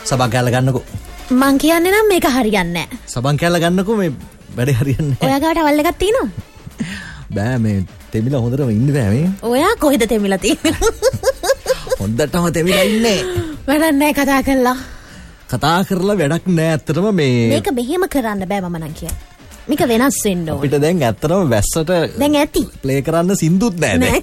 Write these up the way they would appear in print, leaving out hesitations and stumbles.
සබන් කැල්ල ගන්නකෝ. මං කියන්නේ නම් මේක හරියන්නේ නැහැ. සබන් කැල්ල ගන්නකෝ මේ වැඩේ හරියන්නේ නැහැ. ඔයා ගාවට අවල් එකක් තියෙනවද? බෑ මේ තෙමිලා හොඳටම ඉන්නේ බෑ මේ. ඔයා කොහෙද තෙමිලා තියෙන්නේ? හොඳටම තෙමිලා ඉන්නේ. වැඩක් නැහැ කතා කළා. කතා කරලා වැඩක් නැහැ ඇත්තටම මේ. මේක මෙහෙම කරන්න බෑ මම නම් කියන්නේ. මේක වෙනස් වෙන්න ඕනේ. අපිට දැන් ඇත්තටම වැස්සට දැන් ඇති. ප්ලේ කරන්න සින්දුත් නැහැ දැන්.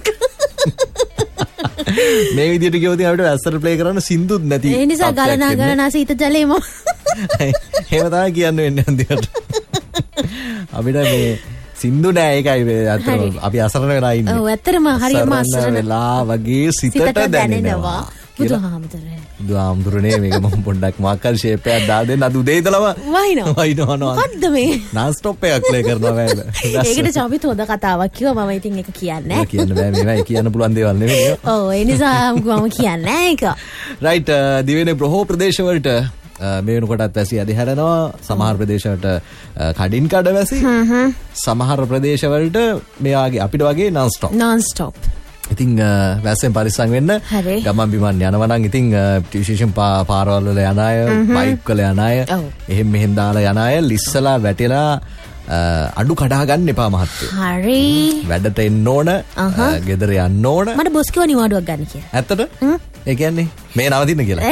මේ විදියට කිව්වොත් අපිට වැස්සට ප්ලේ කරන්න සින්දුත් නැති. ඒ නිසා ගලනා සීත ජලයම. එහෙම තමයි කියන්න වෙන්නේ අන්තිමට. අපිට මේ සින්දු නෑ ඒකයි ඇත්තටම අපි අසරණ වෙලා ඉන්නේ. ඔව් ඇත්තටම හරියම අසරණ වෙලා වගේ සිතට දැනෙනවා. බුදුහාමුදුරනේ මේක මම පොඩ්ඩක් මාකල් ෂේප් එකක් දාලා දෙන්න අද උදේ ඉඳලම වයින්නවා මොකද්ද මේ non stop එකක් ප්ලේ කරනවා වැල. ඒකට චමිත හොඳ කතාවක් කිව්වා මම ඉතින් ඒක කියන්නේ නැහැ. කියන්න බෑ මේවා කියන්න පුළුවන් දේවල් නෙමෙයි. ඔව් ඒ නිසා මම කියන්නේ නැහැ ඒක. රයිට් දිවෙනේ බොහෝ ප්‍රදේශ වලට මේ වෙනකොටත් වැසි ඇදි හැරෙනවා. සමහර ප්‍රදේශවලට කඩින් කඩ වැසි. සමහර ප්‍රදේශවලට මේ වගේ අපිට වගේ non stop. ඉතින් වැස්සෙන් පරිස්සම් වෙන්න. ගමන් බිමන් යනවා නම් ඉතින් විශේෂයෙන් පාරවල් වල යන අය, බයික් වල යන අය, එහෙම මෙහෙන් දාලා යන අය ලිස්සලා වැටෙලා අඩු කඩා ගන්න එපා මහත්තයෝ. හරි. වැඩට එන්න ඕන. ගෙදර යන්න ඕන. මට බොස් කිව්වා නිවාඩුවක් ගන්න කියලා. ඇත්තට? ඒ කියන්නේ මේ නවතින්න කියලා.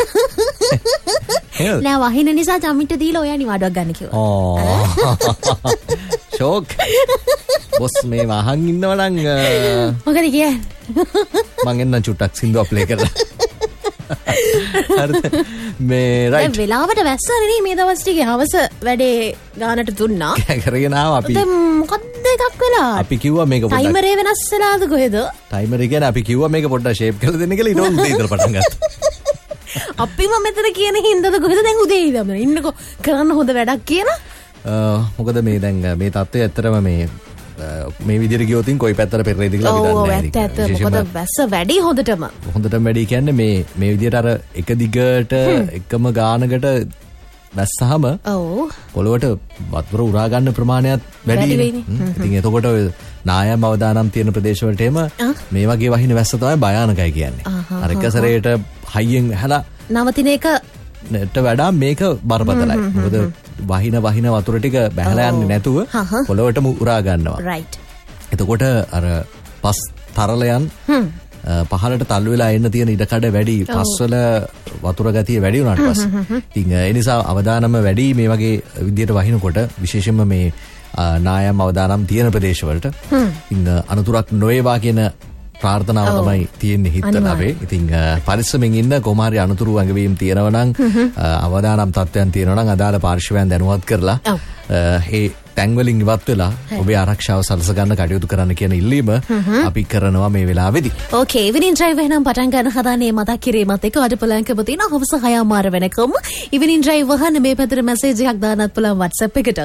නෑ වහින නිසා චමිට දීලා ඔයා නිවාඩුවක් ගන්න කිව්වා. ෂෝක්. බොස් මේ වහන් ඉන්නව නම් මොකද කියන්නේ? මං එන්න චුට්ටක් සින්දු ප්ලේ කරලා. හරිද? මේ රයිට්. දැන් වෙලාවට වැස්සනේ නේ මේ දවස් ටිකේ හවස වැඩේ ගානට දුන්නා. කරගෙන ආවා අපි. දැන් මොකද්ද එකක් වෙලා? අපි කිව්වා මේක පොඩ්ඩක් ටයිමරේ වෙනස් වෙලාද කොහෙද? ටයිමරේ කියන්නේ අපි කිව්වා මේක පොඩ්ඩක් ෂේප් කරලා දෙන්න කියලා ඊට උදේ ඉඳලා පටන් ගත්තා. අපිම මෙතන කියන හින්දාද කොහෙද දැන් උදේ ඉඳන් ඉන්නකෝ කරන්න හොඳ වැඩක් කියලා. මොකද මේ දැන් මේ තත්ත්වය ඇත්තටම මේ විදිහට ගියොතින් කොයි පැත්තට පෙරලෙයිද කියලා අපි දන්නේ නැහැ. මොකද වැස්ස වැඩි හොඳටම වැඩි කියන්නේ මේ විදිහට අර එක දිගට එකම ගානකට වැස්සහම පොළොවට වතුර උරා ගන්න ප්‍රමාණයත් වැඩි වෙනවා. ඉතින් එතකොට නායම් අවදානම් තියෙන ප්‍රදේශ වලට එම මේ වගේ වහින වැස්ස තමයි භයානකයි කියන්නේ. අර එක සැරේට හයියෙන් ඇහලා නවතින එක ට වඩා මේක බරපතලයි. මොකද වහින වතුර ටික බැහැලා යන්නේ නැතුව පොළොවටම උරා ගන්නවා. රයිට්. එතකොට අර පස් තරලයන් පහළට තල්ලු වෙලා එන්න තියෙන ඉඩකඩ වැඩි. පස්වල වතුර ගතිය වැඩි වුණාට පස්සේ. ඉතින් ඒ නිසා අවදානම වැඩි මේ වගේ විදියට වහිනකොට විශේෂයෙන්ම මේ නායම් අවදානම් තියෙන ප්‍රදේශවලට. ඉතින් අනතුරක් නොවේවා කියන ප්‍රාර්ථනාව තමයි තියෙන්නේ හිතන අපේ. ඉතින් පරිස්සමෙන් ඉන්න කොමාරි අනතුරු වගවීම් තියෙනවා නම් අවදානම් තත්ත්වයන් තියෙනවා නම් අදාළ පාර්ශවයන් දැනුවත් කරලා ඒ තැන් වලින් ඉවත් වෙලා ඔබේ ආරක්ෂාව සලස ගන්න කටයුතු කරන්න කියන ඉල්ලීම අපි කරනවා මේ වෙලාවේදී. ඕකේ ඉවිනින් ඩ්‍රයිව් එහෙනම් පටන් ගන්න හදාන්නේ මතක් කිරීමත් එක්ක වඩපලංකම තියෙන හවස 6:00 වෙනකම් ඉවිනින් ඩ්‍රයිව් වහන්න මේ පැත්තට මැසේජ් එකක් දාන්නත් පුළුවන් WhatsApp එකට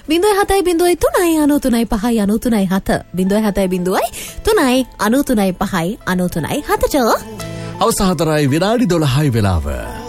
07039939593 07039939593 හවස 4:12 වෙලාව.